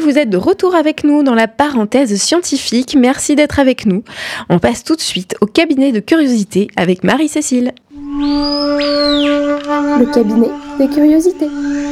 vous êtes de retour avec nous dans la parenthèse scientifique. Merci d'être avec nous. On passe tout de suite au cabinet de curiosité avec Marie-Cécile. Le cabinet des curiosités.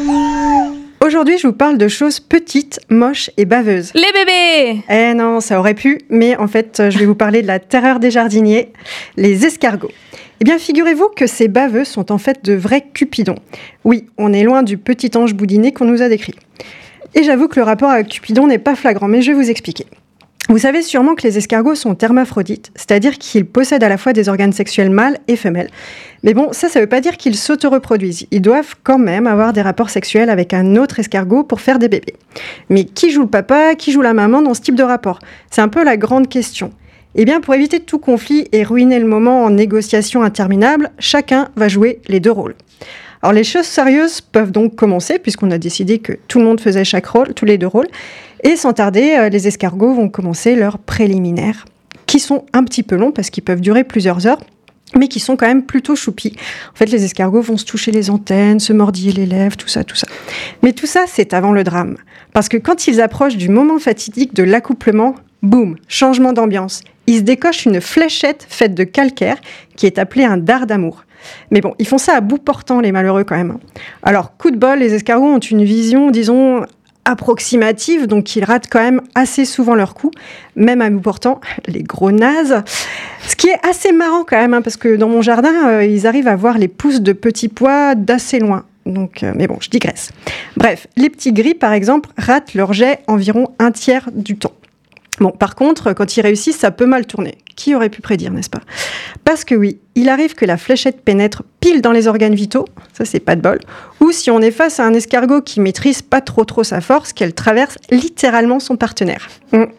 Aujourd'hui, je vous parle de choses petites, moches et baveuses. Les bébés! Eh non, ça aurait pu, mais en fait, je vais vous parler de la terreur des jardiniers, les escargots. Eh bien, figurez-vous que ces baveux sont en fait de vrais cupidons. Oui, on est loin du petit ange boudiné qu'on nous a décrit. Et j'avoue que le rapport avec Cupidon n'est pas flagrant, mais je vais vous expliquer. Vous savez sûrement que les escargots sont hermaphrodites, c'est-à-dire qu'ils possèdent à la fois des organes sexuels mâles et femelles. Mais bon, ça veut pas dire qu'ils s'auto-reproduisent. Ils doivent quand même avoir des rapports sexuels avec un autre escargot pour faire des bébés. Mais qui joue le papa, qui joue la maman dans ce type de rapport ? C'est un peu la grande question. Eh bien, pour éviter tout conflit et ruiner le moment en négociations interminables, chacun va jouer les deux rôles. Alors, les choses sérieuses peuvent donc commencer, puisqu'on a décidé que tout le monde faisait chaque rôle, tous les deux rôles. Et sans tarder, les escargots vont commencer leurs préliminaires, qui sont un petit peu longs, parce qu'ils peuvent durer plusieurs heures, mais qui sont quand même plutôt choupis. En fait, les escargots vont se toucher les antennes, se mordiller les lèvres, tout ça. Mais tout ça, c'est avant le drame. Parce que quand ils approchent du moment fatidique de l'accouplement, boum, changement d'ambiance. Ils se décochent une fléchette faite de calcaire, qui est appelée un dard d'amour. Mais bon, ils font ça à bout portant, les malheureux, quand même. Alors, coup de bol, les escargots ont une vision, disons, approximative, donc ils ratent quand même assez souvent leur coup, même à bout portant, les gros nazes. Ce qui est assez marrant quand même, parce que dans mon jardin, ils arrivent à voir les pousses de petits pois d'assez loin. Donc, mais bon, je digresse. Bref, les petits gris, par exemple, ratent leur jet environ un tiers du temps. Bon, par contre, quand ils réussissent, ça peut mal tourner. Qui aurait pu prédire, n'est-ce pas ? Parce que oui, il arrive que la fléchette pénètre pile dans les organes vitaux, ça c'est pas de bol, ou si on est face à un escargot qui maîtrise pas trop sa force, qu'elle traverse littéralement son partenaire.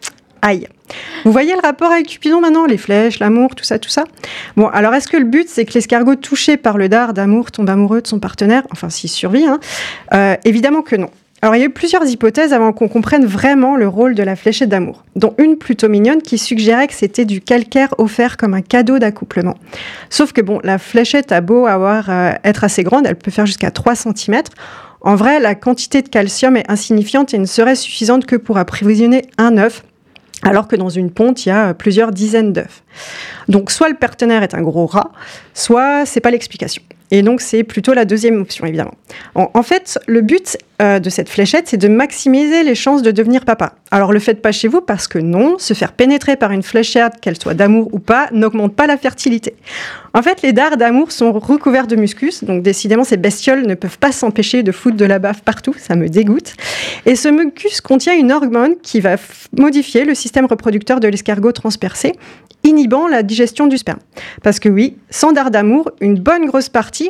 Aïe. Vous voyez le rapport avec Cupidon maintenant ? Les flèches, l'amour, tout ça. Bon, alors est-ce que le but c'est que l'escargot touché par le dard d'amour tombe amoureux de son partenaire ? Enfin, s'il survit, évidemment que non. Alors, il y a eu plusieurs hypothèses avant qu'on comprenne vraiment le rôle de la fléchette d'amour, dont une plutôt mignonne qui suggérait que c'était du calcaire offert comme un cadeau d'accouplement. Sauf que bon, la fléchette a beau être assez grande, elle peut faire jusqu'à 3 cm. En vrai, la quantité de calcium est insignifiante et ne serait suffisante que pour approvisionner un œuf, alors que dans une ponte, il y a plusieurs dizaines d'œufs. Donc, soit le partenaire est un gros rat, soit c'est pas l'explication. Et donc, c'est plutôt la deuxième option, évidemment. En fait, le but de cette fléchette, c'est de maximiser les chances de devenir papa. Alors, le faites pas chez vous parce que non, se faire pénétrer par une fléchette, qu'elle soit d'amour ou pas, n'augmente pas la fertilité. En fait, les dards d'amour sont recouverts de muscus, donc décidément, ces bestioles ne peuvent pas s'empêcher de foutre de la baffe partout, ça me dégoûte. Et ce mucus contient une hormone qui va modifier le système reproducteur de l'escargot transpercé, inhibant la digestion du sperme. Parce que oui, sans dard d'amour, une bonne grosse partie,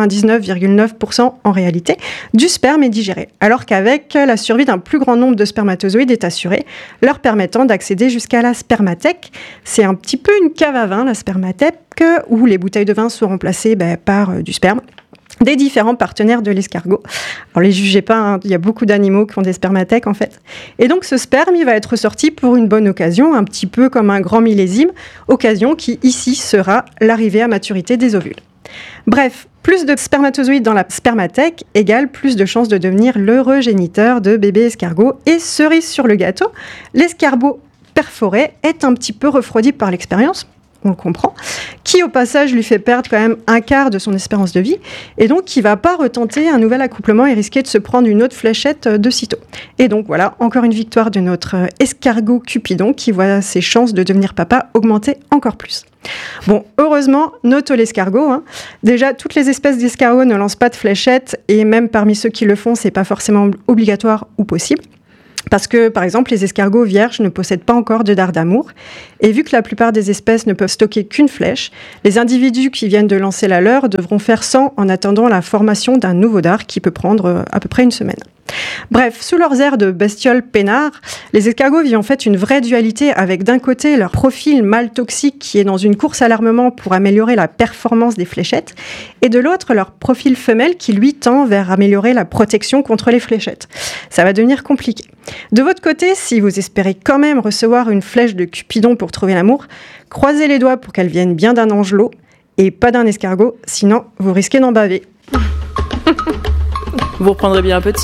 99,9% en réalité, du sperme est digéré. Alors qu'avec la survie d'un plus grand nombre de spermatozoïdes est assurée, leur permettant d'accéder jusqu'à la spermathèque. C'est un petit peu une cave à vin, la spermathèque, où les bouteilles de vin sont remplacées par du sperme des différents partenaires de l'escargot. Alors, les jugez pas, il y a beaucoup d'animaux qui ont des spermathèques, en fait. Et donc, ce sperme, il va être sorti pour une bonne occasion, un petit peu comme un grand millésime, occasion qui, ici, sera l'arrivée à maturité des ovules. Bref, plus de spermatozoïdes dans la spermathèque égale plus de chances de devenir l'heureux géniteur de bébés escargots. Et cerise sur le gâteau, l'escargot perforé est un petit peu refroidi par l'expérience, on le comprend, qui au passage lui fait perdre quand même un quart de son espérance de vie, et donc qui ne va pas retenter un nouvel accouplement et risquer de se prendre une autre fléchette de sitôt. Et donc voilà, encore une victoire de notre escargot Cupidon qui voit ses chances de devenir papa augmenter encore plus. Bon, heureusement, note l'escargot. Déjà, toutes les espèces d'escargots ne lancent pas de fléchettes, et même parmi ceux qui le font, c'est pas forcément obligatoire ou possible. Parce que, par exemple, les escargots vierges ne possèdent pas encore de dard d'amour. Et vu que la plupart des espèces ne peuvent stocker qu'une flèche, les individus qui viennent de lancer la leur devront faire 100 en attendant la formation d'un nouveau dard qui peut prendre à peu près une semaine. Bref, sous leurs airs de bestioles peinards, les escargots vivent en fait une vraie dualité avec d'un côté leur profil mâle toxique qui est dans une course à l'armement pour améliorer la performance des fléchettes, et de l'autre leur profil femelle qui lui tend vers améliorer la protection contre les fléchettes. Ça va devenir compliqué. De votre côté, si vous espérez quand même recevoir une flèche de Cupidon pour trouver l'amour, croisez les doigts pour qu'elle vienne bien d'un angelot et pas d'un escargot, sinon vous risquez d'en baver. Vous reprendrez bien un peu de science ?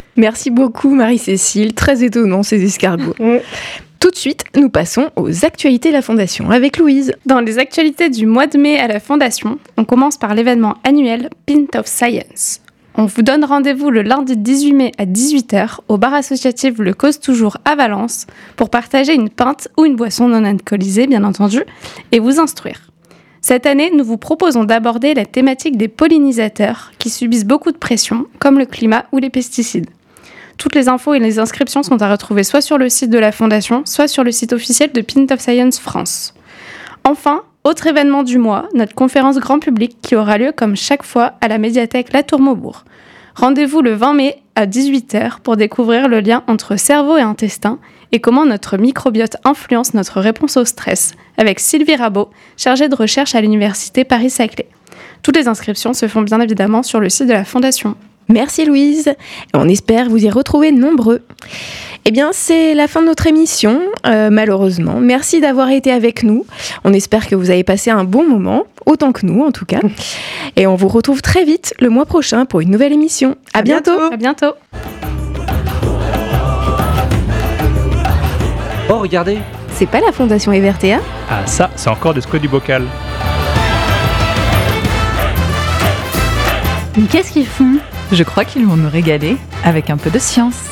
Merci beaucoup Marie-Cécile, très étonnant ces escargots. Tout de suite, nous passons aux actualités de la Fondation avec Louise. Dans les actualités du mois de mai à la Fondation, on commence par l'événement annuel Pint of Science. On vous donne rendez-vous le lundi 18 mai à 18h au bar associatif Le Cause Toujours à Valence pour partager une pinte ou une boisson non alcoolisée, bien entendu, et vous instruire. Cette année, nous vous proposons d'aborder la thématique des pollinisateurs qui subissent beaucoup de pression, comme le climat ou les pesticides. Toutes les infos et les inscriptions sont à retrouver soit sur le site de la Fondation, soit sur le site officiel de Pint of Science France. Enfin, autre événement du mois, notre conférence grand public qui aura lieu comme chaque fois à la médiathèque La Tour-Maubourg. Rendez-vous le 20 mai à 18h pour découvrir le lien entre cerveau et intestin et comment notre microbiote influence notre réponse au stress, avec Sylvie Rabot, chargée de recherche à l'université Paris-Saclay. Toutes les inscriptions se font bien évidemment sur le site de la Fondation. Merci Louise, on espère vous y retrouver nombreux. Eh bien, c'est la fin de notre émission, malheureusement. Merci d'avoir été avec nous. On espère que vous avez passé un bon moment, autant que nous en tout cas. Et on vous retrouve très vite le mois prochain pour une nouvelle émission. À bientôt. À bientôt. Oh, regardez! C'est pas la Fondation Evertea ? Ah ça, c'est encore des squats du bocal. Mais qu'est-ce qu'ils font ? Je crois qu'ils vont nous régaler avec un peu de science.